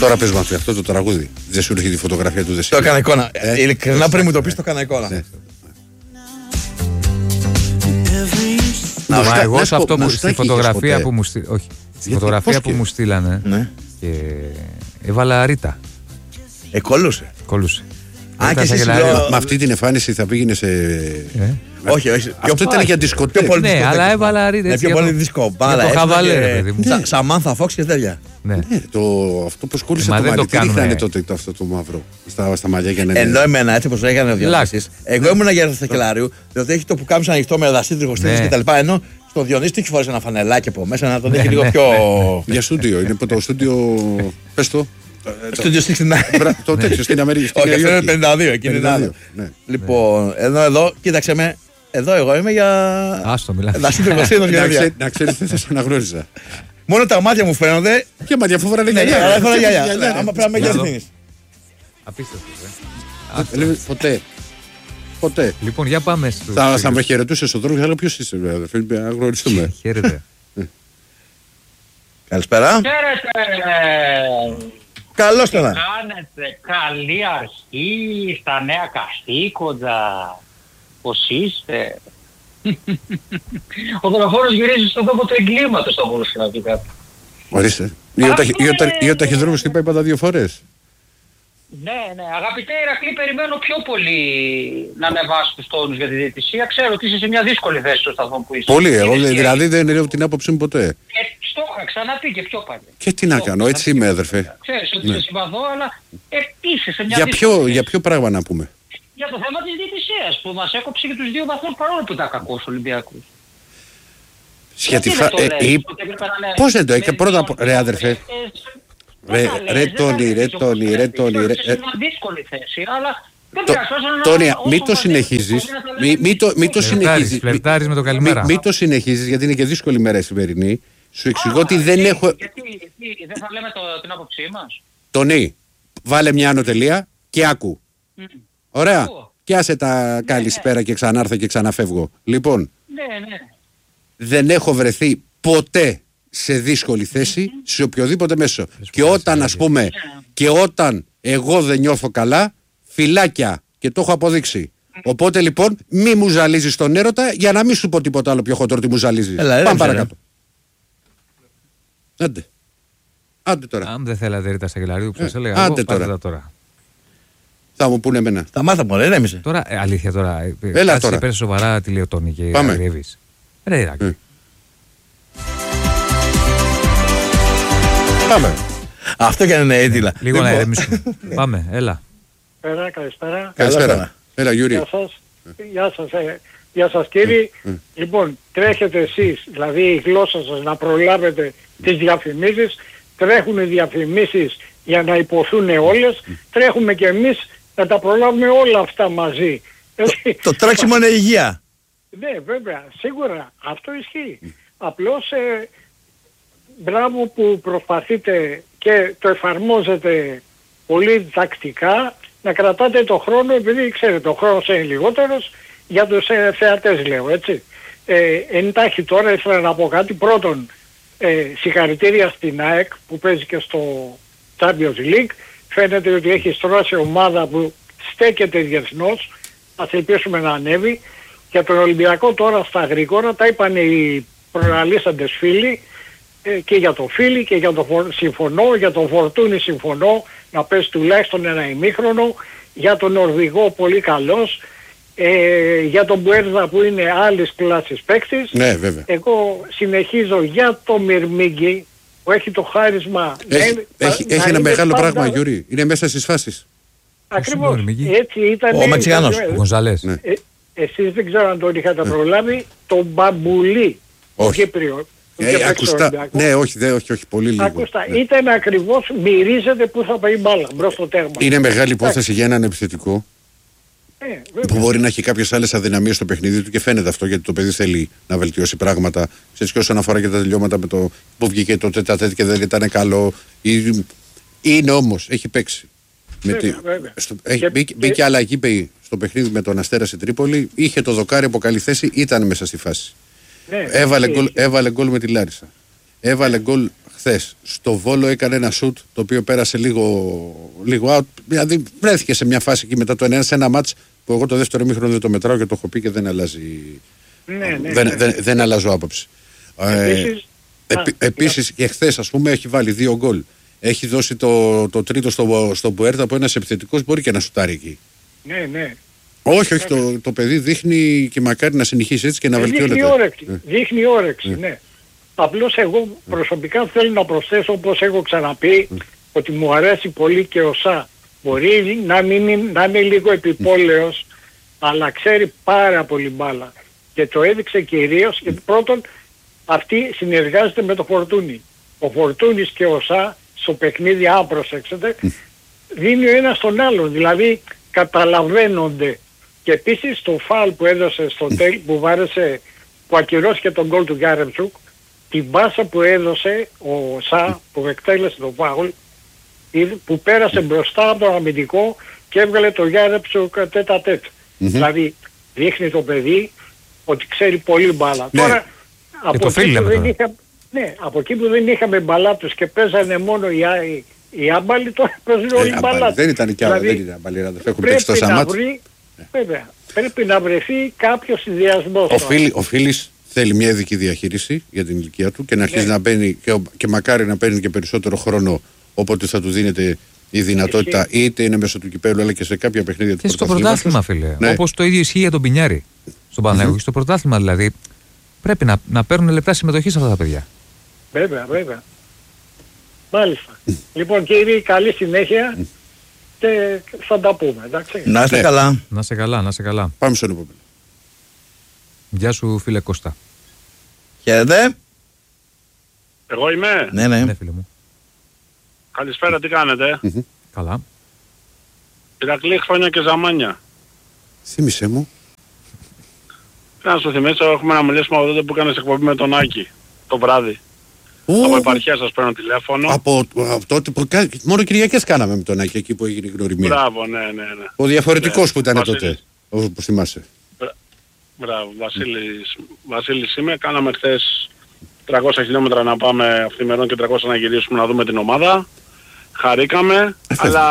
Τώρα πες μας αυτό το τραγούδι. Δεν σου έρχεται τη φωτογραφία του Δεσίλη? Το έκανα εικόνα. Ειλικρινά πριν μου το πεις, το έκανα εικόνα. Μα εγώ σε αυτό που στη φωτογραφία που μου στείλανε. Όχι. Στη φωτογραφία που μου στείλανε. Και έβαλα Ρίτα. Κόλλουσε. Και εσύ με αυτή την εμφάνιση θα πήγαινε σε. Όχι, όχι. Αυτό ήταν για δισκοτέκ. Ναι, αλλά έβαλα Ρίτα. Πιο πολύ δίσκο. Το χαβαλέ, παιδί μου. Σαμάνθα Φόξ και τέτοια. Αυτό που σκούρισε το μαλλί. Τι ρίχνανε τότε αυτό το μαύρο στα μαλλιά για να. Ενώ εμένα έτσι όπως λέγανε ο Διονύσης. Εγώ ήμουν για το Κελάριου, διότι έχει το που κάμψε ανοιχτό με δασίτριγο στήλες κτλ. Ενώ στο Διονύση του έχει φορέσει ένα φανελάκι από μέσα να τον έχει λίγο πιο. Για στούντιο. Είναι το στούντιο. Πες το. Στούντιο 69. Το τέτοιο στην Αμερική. Όχι, αυτό είναι 52, εκείνη είναι άλλο. Λοιπόν, εδώ, κοίταξε με. Εδώ εγώ είμαι για. Άστο, μιλάς. Να ξέρεις, δεν θα σε αναγνώριζα. Μόνο τα μάτια μου φαίνονται. Και μάτια αφού φοράνε γυαλιά. Αλλά φοράνε γυαλιά. Άμα πρέπει να με γελθύνεις. Απίστευτο. Ποτέ. Λοιπόν, για πάμε στο. Θα με χαιρετούσε στον δρόμο, αλλά ποιος είσαι, αδερφέ, να γνωριστούμε. Χαίρετε. Καλησπέρα. Χαίρετε. Καλώς το να. Κάνετε καλή αρχή στα νέα καθήκοντα. Πώς είστε? Ο δολοφόνος γυρίζει στον τόπο του εγκλήματος, θα μπορούσε να πει κάτι. Ορίστε. Ή ο ταχυδρόμος την πάει πάντα 2 φορές. Ναι, αγαπητέ Ηρακλή, περιμένω πιο πολύ να ανεβάσει τους τόνους για τη διαιτησία. Ξέρω ότι είσαι σε μια δύσκολη θέση στο σταθμό που είσαι. Πολύ, εγώ δηλαδή δεν λέω την άποψή μου ποτέ. Στο είχα ξαναπεί και πιο παλιά. Και τι να κάνω, έτσι είμαι, αδερφέ. Ξέρεις ότι σε συμπαθώ, αλλά είσαι σε μια δύσκολη θέση. Για ποιο πράγμα να πούμε? Για το θέμα της διαιτησίας που μας έκοψε και τους 2 βαθμούς παρόλο που ήταν κακός Ολυμπιακός. Πώς δεν το έχει, πρώτα ρε αδερφέ. Ρε Τόνι. Είναι δύσκολη θέση, αλλά δεν πειράζει. Τόνι, μην το συνεχίζεις. Μην το συνεχίζεις. Φλερτάρεις με το καλημέρα. Μην το συνεχίζεις, γιατί είναι και δύσκολη μέρα η σημερινή. Σου εξηγώ ότι δεν έχω. Γιατί δεν θα λέμε την άποψή μας? Τόνι, βάλε μια άνω τελεία και άκου. Ωραία. Και άσε τα καλησπέρα και ξανάρθω και ξαναφεύγω. Λοιπόν, δεν έχω βρεθεί ποτέ σε δύσκολη θέση σε οποιοδήποτε μέσο. Και όταν και όταν εγώ δεν νιώθω καλά, φυλάκια, και το έχω αποδείξει. Οπότε λοιπόν μη μου ζαλίζεις τον έρωτα, για να μην σου πω τίποτα άλλο πιο χοντρό τι μου ζαλίζεις. Πάμε παρακάτω. Άντε τώρα. Αν δεν θέλατε Ρίτα Σαγγελαρίου που σας έλεγα, άντε τώρα. Θα μου πούνε εμένα. Τα μάθα μου, ηρέμησε. Τώρα, αλήθεια τώρα. Έλα τώρα. Πέρασε σοβαρά τη Λεωτόνη και αγριεύεις. Ρε Ηρακλή. Πάμε. Αυτό και αν είναι έντυλα. Λίγο να ηρεμήσουμε. Πάμε, έλα. Καλησπέρα. Έλα Γιούρι. Γεια σας κύριοι. Λοιπόν, τρέχετε εσείς, δηλαδή η γλώσσα σας, να προλάβετε τις διαφημίσεις. Τρέχουν οι διαφημίσεις για να υποθούν όλες. Τρέχουμε και εμείς να τα προλάβουμε όλα αυτά μαζί. Το τρέξιμο είναι υγεία. Ναι, βέβαια, σίγουρα αυτό ισχύει. Απλώς μπράβο που προσπαθείτε και το εφαρμόζετε πολύ τακτικά, να κρατάτε το χρόνο, επειδή ξέρετε ο χρόνος είναι λιγότερος, για τους θεατές λέω, έτσι. Εντάχει τώρα ήθελα να πω κάτι. Πρώτον, συγχαρητήρια στην ΑΕΚ που παίζει και στο Champions League. Φαίνεται ότι έχει στρώσει ομάδα που στέκεται διεθνώς. Ας ελπίσουμε να ανέβει. Για τον Ολυμπιακό τώρα στα γρήγορα τα είπαν οι προαναλύσαντες φίλοι, και για το Φίλι και για το συμφωνώ, για τον Φορτούνη συμφωνώ, να πέσει τουλάχιστον ένα ημίχρονο, για τον Νορβηγό πολύ καλός, για τον Μπουέρδα που είναι άλλης κλάσης παίκτης. Ναι, βέβαια. Εγώ συνεχίζω για το Μυρμίγκη που έχει το χάρισμα. Έχει ένα μεγάλο πράγμα, Γιούρι. Είναι μέσα στις φάσεις. Ακριβώς. Έτσι ήταν. Ο Μεξικάνος, ο Γκονζαλές. Εσείς δεν ξέρω αν τον είχατε προλάβει, τον Μπαμπουλί, ο Κύπριο. Ακουστά. Ναι, όχι, πολύ λίγο. Ακουστά. Ήταν ακριβώς, μυρίζεται που θα πάει μπάλα μπρος στο τέρμα. Είναι μεγάλη υπόθεση για έναν επιθετικό που μπορεί να έχει κάποιες άλλες αδυναμίες στο παιχνίδι του και φαίνεται αυτό, γιατί το παιδί θέλει να βελτιώσει πράγματα. Ξέρεις, και όσον αφορά και τα τελειώματα με το που βγήκε το τέταρτο και δεν ήταν καλό. Είναι όμως, έχει παίξει. Μπήκε αλλαγή στο παιχνίδι με τον Αστέρα στην Τρίπολη. Είχε το δοκάρι από καλή θέση, ήταν μέσα στη φάση. Έβαλε γκολ με τη Λάρισα. Έβαλε γκολ χθες στο Βόλο έκανε ένα σουτ το οποίο πέρασε λίγο out. Δηλαδή βρέθηκε σε μια φάση εκεί μετά το 1-1 σε ένα μάτς που εγώ το δεύτερο ημίχρονο δεν το μετράω και το έχω πει και δεν αλλάζει. Δεν αλλάζω άποψη. Επίσης και χθες ας πούμε έχει βάλει 2 γκολ. Έχει δώσει το τρίτο στο Μπουέρτα που ένας επιθετικός μπορεί και να σουτάρει εκεί. Ναι. Όχι, το παιδί δείχνει και μακάρι να συνεχίσει έτσι και να βελτιώνεται. Δείχνει όρεξη, ναι. Απλώς εγώ προσωπικά θέλω να προσθέσω, όπως έχω ξαναπεί, ότι μου αρέσει πολύ και ο Σα. Μπορεί να είναι λίγο επιπόλαιος, αλλά ξέρει πάρα πολύ μπάλα. Και το έδειξε κυρίως, γιατί πρώτον αυτή συνεργάζεται με το Φορτούνι. Ο Φορτούνις και ο Σα στο παιχνίδι, αν προσέξετε, δίνει ο ένας τον άλλον, δηλαδή καταλαβαίνονται. Και επίσης το φάουλ που έδωσε στο τέλος, που βάρεσε, που ακυρώσει τον γκολ του Γιάρεμτσουκ, την πάσα που έδωσε ο Σα, που εκτέλεσε το φάουλ, που πέρασε μπροστά από τον αμυντικό και έβγαλε το Γιάρεμτσουκ τέτα τέτ. Δηλαδή δείχνει το παιδί ότι ξέρει πολύ μπάλα. Ναι. Τώρα από εκεί που δεν είχαμε μπαλάτους και παίζανε μόνο οι άμπαλοι, τώρα παίζουν όλοι μπαλάτους. Δεν ήταν και άλλα, δεν ήταν άμπαλοι, έχουν παίξει τόσα μάτς. Βέβαια, πρέπει να βρεθεί κάποιος συνδυασμός. Ο Φίλης θέλει μια ειδική διαχείριση για την ηλικία του και να αρχίσει να μπαίνει και μακάρι να παίρνει και περισσότερο χρόνο όποτε θα του δίνεται η δυνατότητα, είτε είναι μέσω του κυπέλλου αλλά και σε κάποια παιχνίδια του πρωταθλήματος. Και στο πρωτάθλημα, φίλε. Όπως το ίδιο ισχύει για τον Πινιάρη στον Παναθηναϊκό. Στο πρωτάθλημα δηλαδή πρέπει να παίρνουν λεπτά συμμετοχή σε αυτά τα παιδιά. Βέβαια. Μάλιστα. Λοιπόν κύριοι, καλή συνέχεια και θα τα πούμε, εντάξει. Να είστε καλά. Να είστε καλά. Πάμε στον επόμενο. Γεια σου φίλε Κώστα. Χαίρετε. Εγώ είμαι. Ναι, φίλε μου. Καλησπέρα, τι κάνετε? Καλά. Ηρακλή, χρόνια και ζαμάνια. Θύμησέ μου. Να σου θυμίσω, έχουμε να μιλήσουμε από τότε που έκανες εκπομπή με τον Άκη το βράδυ. Από επαρχία σας παίρνω τηλέφωνο. Από τότε που μόνο Κυριακές κάναμε με τον Άκη εκεί που έγινε η γνωριμία. Μπράβο, ναι. Ο διαφορετικός που ήταν τότε, όπως θυμάσαι. Μπράβο, Βασίλης είμαι. Κάναμε χθες 300 χιλιόμετρα να πάμε αυθημερών και 300 να γυρίσουμε να δούμε την ομάδα. Χαρήκαμε, αλλά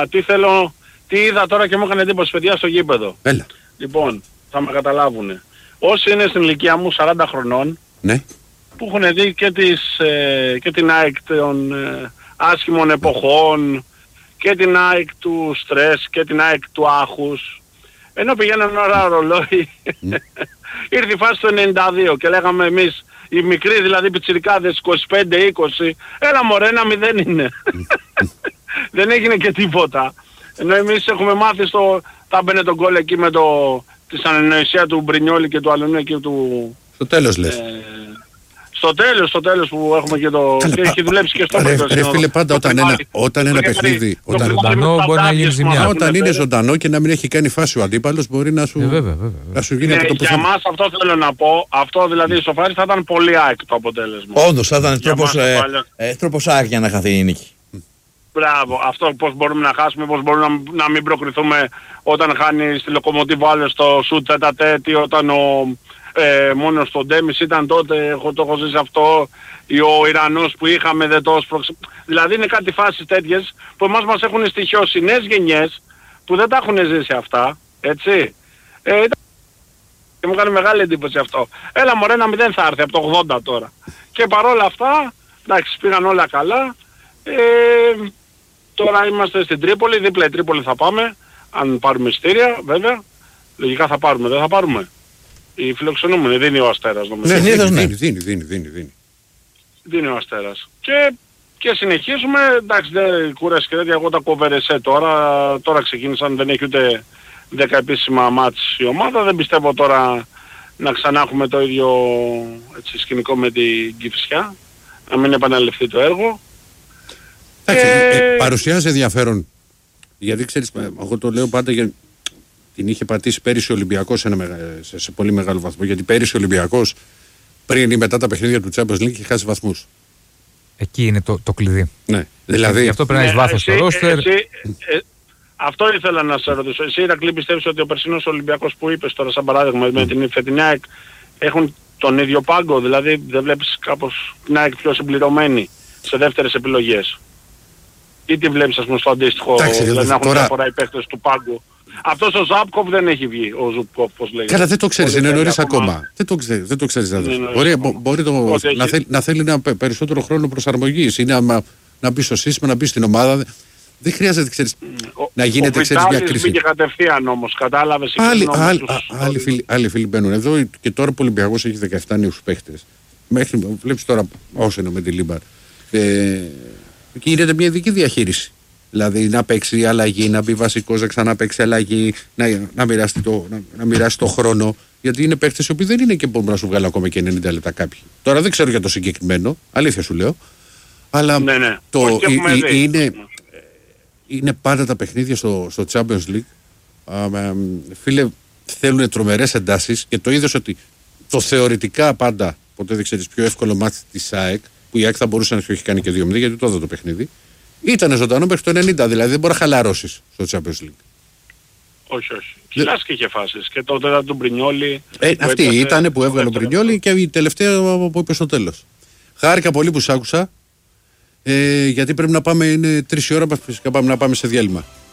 τι είδα τώρα και μου έκανε εντύπωση παιδιά στο γήπεδο. Έλα. Λοιπόν, θα με καταλάβουνε. Όσοι είναι στην ηλικία μου 40 χρονών, ναι, που έχουν δει και την ΑΕΚ των άσχημων εποχών και την ΑΕΚ του στρες και την ΑΕΚ του άχους, ενώ πηγαίναν ώρα ρολόι, ήρθε η φάση του 92 και λέγαμε εμείς, οι μικροί δηλαδή πιτσιρικάδες 25-20, έλα μωρέ, 1-0 είναι. Δεν έγινε και τίποτα. Ενώ εμείς έχουμε μάθει θα μπαινε τον γκολ εκεί με τη συνεννοησία του Μπρινιόλη και του Αλουνού εκεί του... Στο τέλος λες. Στο τέλος που έχουμε και το... και έχει δουλέψει και στο τέλος. Ρε φίλε, πάντα όταν ένα παιχνίδι... Ζωντανό μπορεί να γίνει ζημιά. Όταν είναι ζωντανό και να μην έχει κάνει φάση ο αντίπαλος μπορεί να σου γίνει αυτό το για εμάς αυτό θέλω να πω. Αυτό δηλαδή στο Φάρι θα ήταν πολύ ΑΕΚ το αποτέλεσμα. Όντως θα ήταν τρόπος ΑΕΚ για να χαθεί η νίκη. Μπράβο, αυτό πώς μπορούμε να χάσουμε, πώς μπορούμε να μην προκριθούμε όταν χάνει στη Λοκομοτίβο άλλες στο σουτ τέτα-τέτη, όταν μόνος στον Ντέμις ήταν τότε, εγώ το έχω ζήσει αυτό, ο Ιρανός που είχαμε δεν το δηλαδή είναι κάτι φάσεις τέτοιες που εμάς μας έχουν στοιχειώσει νέες γενιές που δεν τα έχουν ζήσει αυτά, έτσι. Και μου έκανε μεγάλη εντύπωση αυτό. Έλα μωρέ, 1-0 θα έρθει από το 80 τώρα. Και παρόλα αυτά, εντάξει, πήγαν όλα καλά. Τώρα είμαστε στην Τρίπολη, δίπλα η Τρίπολη θα πάμε, αν πάρουμε εισιτήρια βέβαια, λογικά θα πάρουμε, δεν θα πάρουμε. Οι φιλοξενούμενοι, δίνει ο Αστέρας νομίζω. Ναι, δίνει. Δίνει ο Αστέρας. Και συνεχίζουμε, εντάξει δεν κουράζει και τέτοια, εγώ τα κοβερεσέ τώρα ξεκίνησαν, δεν έχει ούτε 10 επίσημα μάτς η ομάδα, δεν πιστεύω τώρα να ξανά έχουμε το ίδιο έτσι, σκηνικό με την Κηφισιά, να μην επαναληφθεί το έργο. Παρουσιάζει ενδιαφέρον, γιατί ξέρεις, εγώ το λέω πάντα για την είχε πατήσει πέρυσι ο Ολυμπιακός σε πολύ μεγάλο βαθμό, γιατί πέρυσι ο Ολυμπιακός πριν ή μετά τα παιχνίδια του Champions League είχε χάσει βαθμούς. Εκεί είναι το κλειδί. Ναι, δηλαδή... Γι' αυτό πρέπει να έχεις βάθος στο ρόστερ. Αυτό ήθελα να σε ρωτήσω. Εσύ Ηρακλή πιστεύεις ότι ο περσινός Ολυμπιακός που είπες τώρα σαν παράδειγμα με την φετινή ΑΕΚ έχουν τον ίδιο πάγκο, δηλαδή δεν βλέπεις κάπως την ΑΕΚ πιο συμπληρωμένη σε δεύτερες επιλογές. Ή τι βλέπεις ας πούμε στο αντίστοιχο, δηλαδή να έχουν διαφορά οι παίχτες του πάγκου. Αυτός ο Ζάπκοφ δεν έχει βγει, ο Ζουπκοφ πώς λέγεται. Καλά, δεν το ξέρεις, είναι νωρίς ακόμα. Δεν το ξέρεις. Μπορεί να θέλει ένα περισσότερο χρόνο προσαρμογής ή να μπει στο σύστημα, να μπει στην ομάδα. Δεν χρειάζεται, ξέρεις, να γίνεται μια κρίση. Μπήκε κατευθείαν όμως, κατάλαβες. Άλλοι φίλοι μπαίνουν εδώ και τώρα ο Ολυμπιακός έχει 17 νέους παίχτες. Βλέπεις τώρα όσο είναι με τη Λίμπαρ. Και γίνεται μια ειδική διαχείριση. Δηλαδή να παίξει αλλαγή, να μπει βασικός, να ξαναπαίξει αλλαγή, να μοιράσει το χρόνο. Γιατί είναι παίχτες οι οποίοι δεν είναι και μπορούν να σου βγάλουν ακόμα και 90 λεπτά κάποιοι. Τώρα δεν ξέρω για το συγκεκριμένο, αλήθεια σου λέω. Αλλά ναι. είναι πάντα τα παιχνίδια στο Champions League. Φίλε, θέλουν τρομερές εντάσεις και το είδες ότι το θεωρητικά πάντα, ποτέ δεν ξέρεις, πιο εύκολο μάτι της ΑΕΚ, που η ΑΕΚ θα μπορούσε να σου έχει κάνει και 2-0, γιατί το έδω το παιχνίδι, ήταν ζωντανό μέχρι το 90, δηλαδή δεν μπορεί να χαλαρώσεις στο Champions League. Όχι. Ξυλάς και είχε φάσεις. Και τότε ήταν του Μπρινιόλι. Αυτή ήταν που έβγαλε ο Μπρινιόλι και η τελευταία που είπε στο τέλος. Χάρηκα πολύ που σ' άκουσα, γιατί πρέπει να πάμε, είναι 3 η ώρα, φυσικά πάμε να πάμε σε διάλειμμα.